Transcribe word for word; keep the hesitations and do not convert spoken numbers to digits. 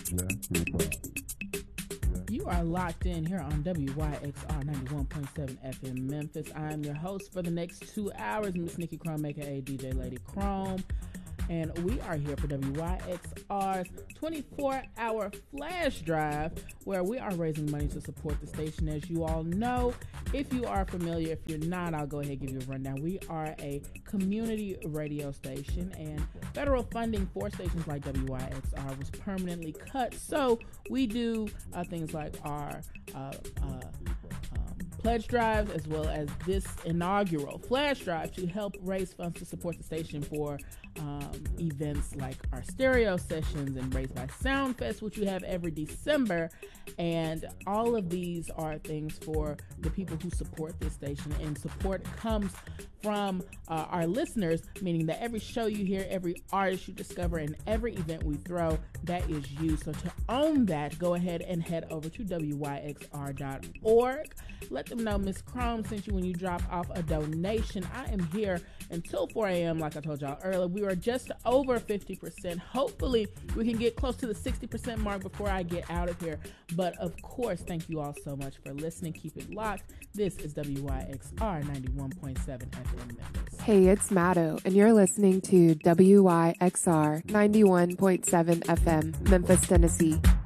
You are locked in here on W Y X R ninety-one point seven F M Memphis. I am your host for the next two hours, Miss Nikki Chrome, aka D J Lady Chrome. And we are here for W Y X R's twenty-four hour flash drive, where we are raising money to support the station. As you all know, if you are familiar, if you're not, I'll go ahead and give you a rundown. We are a community radio station, and federal funding for stations like W Y X R was permanently cut. So we do uh, things like our uh, uh, pledge drives, as well as this inaugural flash drive to help raise funds to support the station for um, events like our stereo sessions and Raised by Sound Fest, which we have every December. And all of these are things for the people who support this station, and support comes from uh, our listeners, meaning that every show you hear, every artist you discover, and every event we throw, that is you. So to own that, go ahead and head over to W Y X R dot org. Let them know Miss Chrome sent you when you drop off a donation. I am here until four a.m. like I told y'all earlier. We are just over fifty percent. Hopefully we can get close to the sixty percent mark before I get out of here. But of course, thank you all so much for listening. Keep it locked. This is W Y X R ninety-one point seven F M Memphis. Hey, it's Matto, and you're listening to W Y X R ninety-one point seven F M Memphis, Tennessee.